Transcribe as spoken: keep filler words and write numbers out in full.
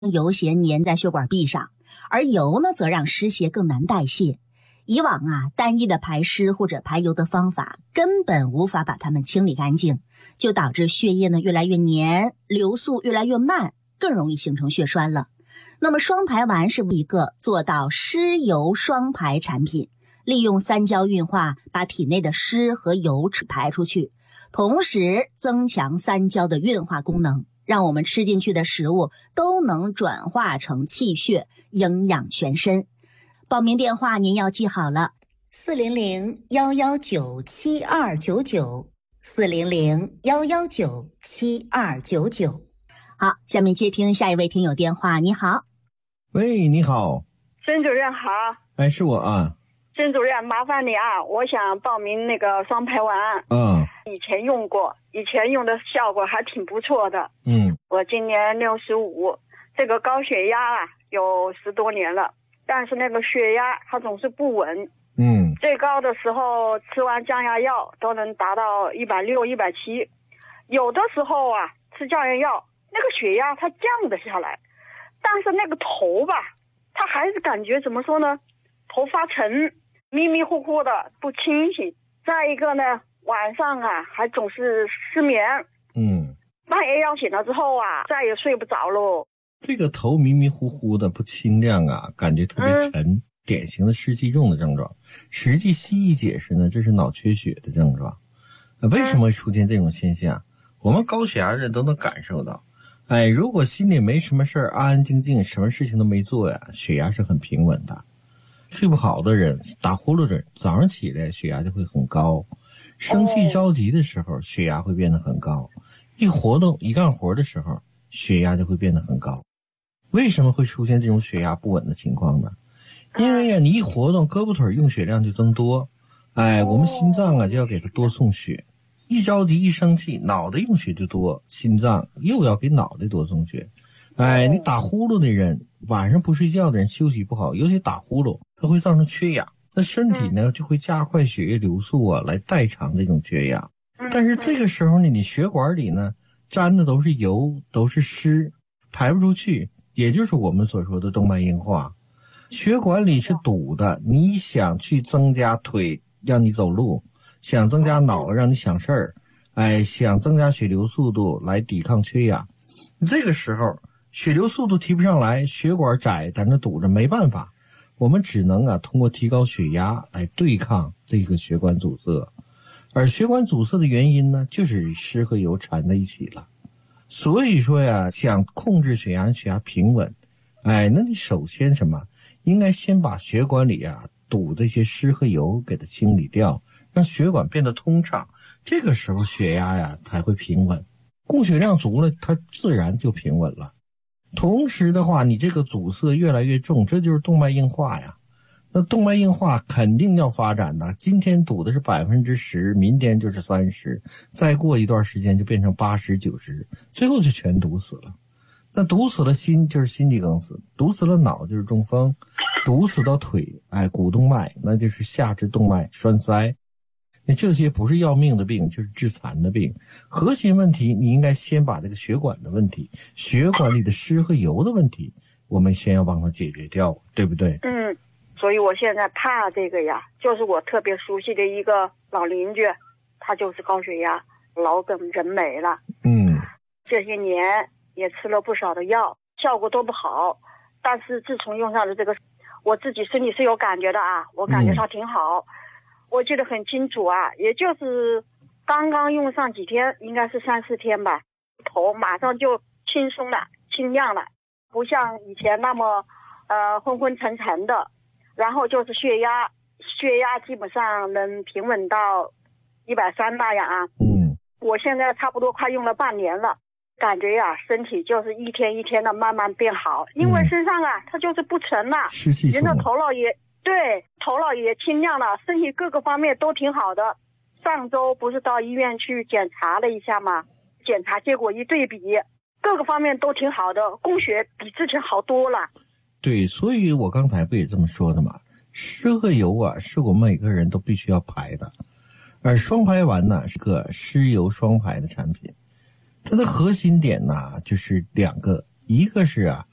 油涎粘在血管壁上，而油呢则让湿邪更难代谢。以往啊，单一的排湿或者排油的方法根本无法把它们清理干净，就导致血液呢越来越黏，流速越来越慢，更容易形成血栓了。那么双排丸是一个做到湿油双排产品，利用三焦运化把体内的湿和油排出去，同时增强三焦的运化功能，让我们吃进去的食物都能转化成气血，营养全身。报名电话您要记好了， 四零零幺幺九七二九九，四零零幺幺九七二九九。 好，下面接听下一位听友电话。你好。 喂，你好。 孙主任好。 哎，是我啊。 孙主任，麻烦你啊，我想报名那个双排丸。 嗯。 以前用过，以前用的效果还挺不错的。 嗯。 我今年六十五，这个高血压啊有十多年了，但是那个血压它总是不稳。 嗯。 最高的时候吃完降压药都能达到一百六、一百七，有的时候啊吃降压药，那个血压它降得下来，但是那个头吧，它还是感觉怎么说呢？头发沉，迷迷糊糊的，不清醒。再一个呢，晚上啊还总是失眠。 嗯。 半夜要醒了之后啊，再也睡不着喽。 这个头迷迷糊糊的，不清亮啊，感觉特别沉，嗯、典型的湿气重的症状。实际西医解释呢，这是脑缺血的症状。为什么会出现这种现象？嗯、我们高血压人都能感受到。哎，如果心里没什么事儿，安安静静，什么事情都没做呀，血压是很平稳的。睡不好的人，打呼噜的人，早上起来血压就会很高。生气着急的时候，血压会变得很高。一活动一干活的时候，血压就会变得很高。为什么会出现这种血压不稳的情况呢？因为呀、啊，你一活动，胳膊腿用血量就增多，哎，我们心脏啊就要给它多送血。一着急一生气，脑袋用血就多，心脏又要给脑袋多送血。哎，你打呼噜的人，晚上不睡觉的人，休息不好，尤其打呼噜，它会造成缺氧，那身体呢就会加快血液流速啊，来代偿这种缺氧。但是这个时候呢，你血管里呢沾的都是油，都是湿，排不出去，也就是我们所说的动脉硬化。血管里是堵的，你想去增加腿让你走路，想增加脑让你想事儿，哎，想增加血流速度来抵抗缺氧。这个时候血流速度提不上来，血管窄，在那堵着，没办法，我们只能啊通过提高血压来对抗这个血管阻塞。而血管阻塞的原因呢，就是湿和油缠在一起了。所以说呀，想控制血压，血压平稳，哎，那你首先什么？应该先把血管里啊堵这些湿和油给它清理掉，让血管变得通畅。这个时候血压呀才会平稳，供血量足了，它自然就平稳了。同时的话，你这个阻塞越来越重，这就是动脉硬化呀。那动脉硬化肯定要发展的，今天堵的是百分之十，明天就是三十，再过一段时间就变成八十、九十，最后就全堵死了。那堵死了心就是心肌梗死，堵死了脑就是中风，堵死到腿，哎，股动脉那就是下肢动脉栓塞。那这些不是要命的病，就是致残的病。核心问题，你应该先把这个血管的问题，血管里的湿和油的问题，我们先要帮它解决掉，对不对？ 嗯。所以我现在怕这个呀，就是我特别熟悉的一个老邻居，他就是高血压，老梗人没了。 嗯， 这些年也吃了不少的药，效果都不好。但是自从用上了这个，我自己身体是有感觉的啊，我感觉它挺好。嗯、我记得很清楚啊，也就是刚刚用上几天，应该是三四天吧，头马上就轻松了，清亮了，不像以前那么呃昏昏沉沉的。然后就是血压，血压基本上能平稳到一百三那样啊。 嗯， 我现在差不多快用了半年了，感觉呀、啊，身体就是一天一天的慢慢变好。因为身上啊，它就是不沉了， 湿气重， 人的头脑也对，头脑也清亮了，身体各个方面都挺好的。上周不是到医院去检查了一下吗？检查结果一对比，各个方面都挺好的，供血比之前好多了。 对，所以我刚才不也这么说的吗？湿和油啊，是我们每个人都必须要排的。而双排丸呢，是个湿油双排的产品。它的核心点呢，就是两个，一个是啊，